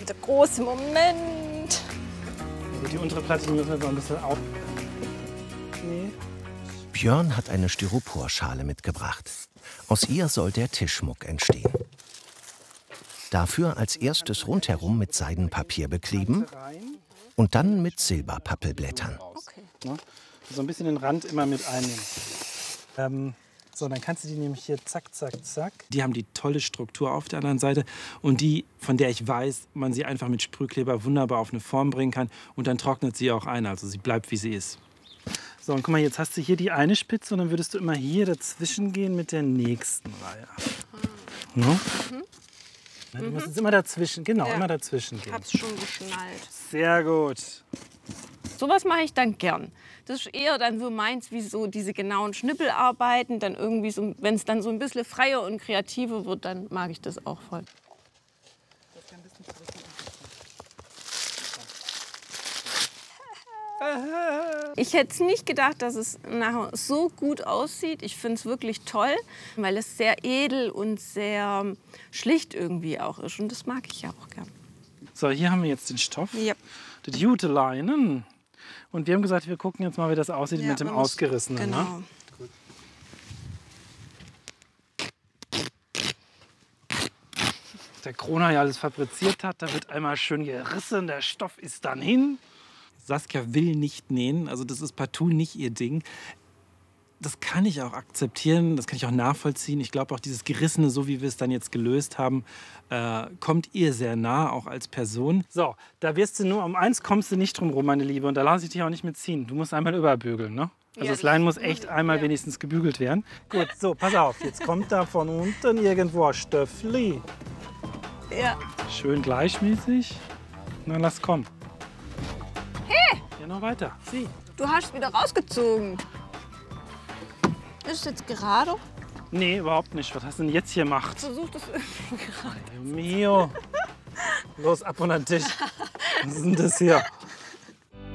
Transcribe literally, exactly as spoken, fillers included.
der große Moment. Also die untere Platte, die müssen wir so ein bisschen auf... Nee. Björn hat eine Styroporschale mitgebracht. Aus ihr soll der Tischschmuck entstehen. Dafür als erstes rundherum mit Seidenpapier bekleben und dann mit Silberpappelblättern. Okay. So ein bisschen den Rand immer mit einnehmen. Ähm, so, dann kannst du die nämlich hier zack, zack, zack. Die haben die tolle Struktur auf der anderen Seite und die, von der ich weiß, man sie einfach mit Sprühkleber wunderbar auf eine Form bringen kann und dann trocknet sie auch ein, also sie bleibt, wie sie ist. So, und guck mal, jetzt hast du hier die eine Spitze und dann würdest du immer hier dazwischen gehen mit der nächsten Reihe. No? Mhm. Du Mhm. musst jetzt immer dazwischen, genau, Ja. immer dazwischen Ich gehen. hab's schon geschnallt. Sehr gut. Sowas mache ich dann gern. Das ist eher dann so meins, wie so diese genauen Schnippelarbeiten. Dann irgendwie so, wenn es dann so ein bisschen freier und kreativer wird, dann mag ich das auch voll. Ich hätte es nicht gedacht, dass es nachher so gut aussieht. Ich finde es wirklich toll, weil es sehr edel und sehr schlicht irgendwie auch ist. Und das mag ich ja auch gern. So, hier haben wir jetzt den Stoff, Ja. die Juteleinen. Und wir haben gesagt, wir gucken jetzt mal, wie das aussieht Ja, mit dem man muss- Ausgerissenen. Genau. Ne? Der Krona ja alles fabriziert hat, da wird einmal schön gerissen, der Stoff ist dann hin. Saskia will nicht nähen, also das ist partout nicht ihr Ding. Das kann ich auch akzeptieren, das kann ich auch nachvollziehen. Ich glaube auch dieses Gerissene, so wie wir es dann jetzt gelöst haben, äh, kommt ihr sehr nah, auch als Person. So, da wirst du nur, um eins kommst du nicht drum rum, meine Liebe, und da lasse ich dich auch nicht mitziehen. Du musst einmal überbügeln, ne? Also Ja, das Lein muss das- echt einmal ja. wenigstens gebügelt werden. Gut, so, pass auf, jetzt kommt da von unten irgendwo ein Stöffli. Ja. Schön gleichmäßig. Na, lass kommen. Hey! Ja, noch weiter. Sieh. Du hast wieder rausgezogen. Ist es jetzt gerade? Nee, überhaupt nicht. Was hast du denn jetzt hier gemacht? Versuch das irgendwie gerade. Mio. Los, ab unter den Tisch. Was ist denn das hier?